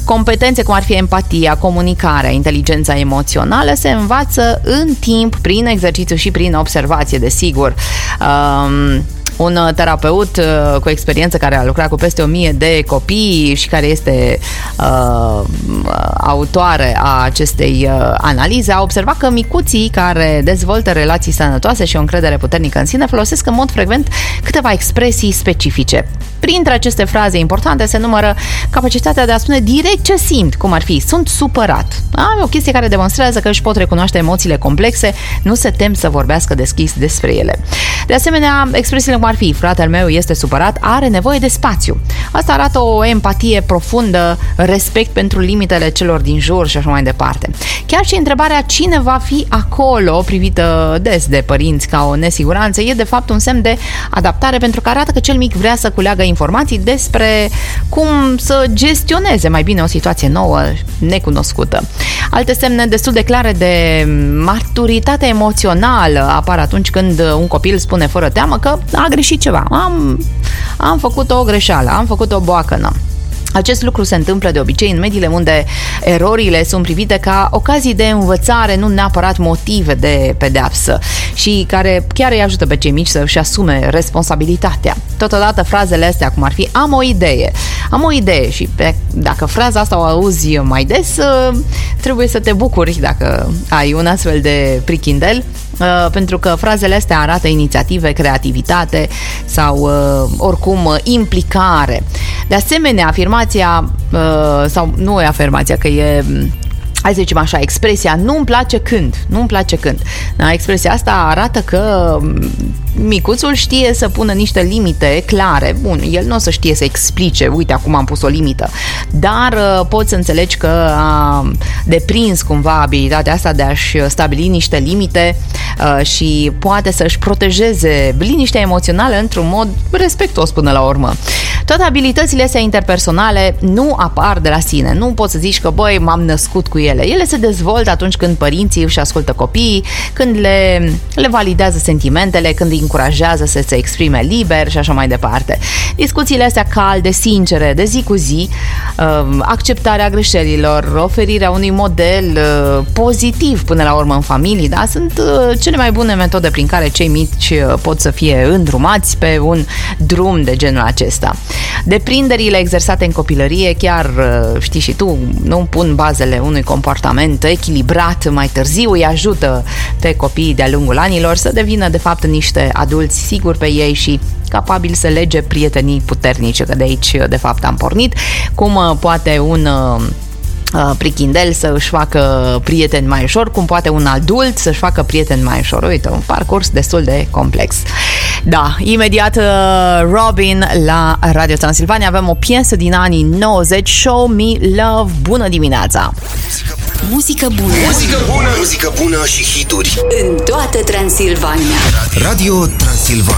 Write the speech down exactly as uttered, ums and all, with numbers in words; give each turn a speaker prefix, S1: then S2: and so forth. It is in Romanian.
S1: Competențe cum ar fi empatia, comunicarea, inteligența emoțională se învață în timp, prin exercițiu și prin observație, desigur. Um, Un terapeut uh, cu experiență care a lucrat cu peste o mie de copii și care este uh, autoare a acestei uh, analize a observat că micuții care dezvoltă relații sănătoase și o încredere puternică în sine folosesc în mod frecvent câteva expresii specifice. Printre aceste fraze importante se numără capacitatea de a spune direct ce simt, cum ar fi sunt supărat. A, o chestie care demonstrează că își pot recunoaște emoțiile complexe, nu se tem să vorbească deschis despre ele. De asemenea, expresiile cum ar fi fratele meu este supărat, are nevoie de spațiu. Asta arată o empatie profundă, respect pentru limitele celor din jur și așa mai departe. Chiar și întrebarea cine va fi acolo, privită des de părinți ca o nesiguranță, e de fapt un semn de adaptare pentru că arată că cel mic vrea să culeagă informații despre cum să gestioneze mai bine o situație nouă, necunoscută. Alte semne destul de clare de maturitate emoțională apar atunci când un copil spune fără teamă că a greșit ceva. Am, am făcut o greșeală, am făcut o boacănă. Acest lucru se întâmplă de obicei în mediile unde erorile sunt privite ca ocazii de învățare, nu neapărat motive de pedeapsă, și care chiar îi ajută pe cei mici să își asume responsabilitatea. Totodată frazele astea, cum ar fi am o idee, am o idee și pe, dacă fraza asta o auzi mai des, trebuie să te bucuri dacă ai un astfel de prichindel, pentru că frazele astea arată inițiative, creativitate sau oricum implicare. De asemenea, afirmația, sau nu e afirmația, că e, hai să zicem așa, expresia nu-mi place când, nu-mi place când. Da, expresia asta arată că micuțul știe să pună niște limite clare. Bun, el nu o să știe să explice, uite, acum am pus o limită, dar uh, poți să înțelegi că a deprins cumva abilitatea asta de a-și stabili niște limite uh, și poate să-și protejeze liniștea emoțională într-un mod respectuos până la urmă. Toate abilitățile astea interpersonale nu apar de la sine. Nu poți să zici că, băi, m-am născut cu ele. Ele se dezvoltă atunci când părinții își ascultă copiii, când le, le validează sentimentele, când îi încurajează să se exprime liber și așa mai departe. Discuțiile astea calde, sincere, de zi cu zi, acceptarea greșelilor, oferirea unui model pozitiv până la urmă în familie, da? Sunt cele mai bune metode prin care cei mici pot să fie îndrumați pe un drum de genul acesta. Deprinderile exersate în copilărie, chiar știi și tu, nu pun bazele unui comportament echilibrat mai târziu, îi ajută pe copiii de-a lungul anilor să devină de fapt niște adulți siguri pe ei și capabili să lege prietenii puternice, că de aici de fapt am pornit. Cum poate un prichindel să își facă prieteni mai ușor, cum poate un adult să-și facă prieteni mai ușor. Uite, un parcurs destul de complex. Da, imediat Robin la Radio Transilvania. Avem o piesă din anii nouăzeci, Show Me Love. Bună dimineața!
S2: Muzică bună!
S3: Muzică bună! Muzică bună și hituri
S2: în toată Transilvania.
S3: Radio Transilvania.